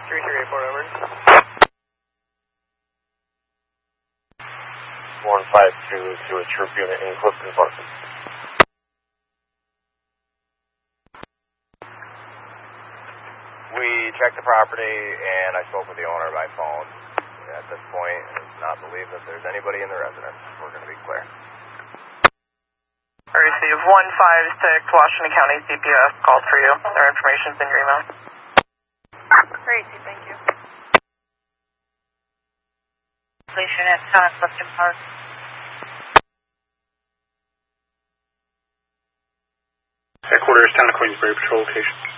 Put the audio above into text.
3384, over. 152 to a troop unit in Clifton Park. We checked the property, and I spoke with the owner by phone. At this point, I do not believe that there's anybody in the residence. We're going to be clear. I received 156 Washington County CPS called for you. Their information's in your email. Crazy, thank you. Station at Clifton Park. Headquarters, Town of Queensbury, patrol location.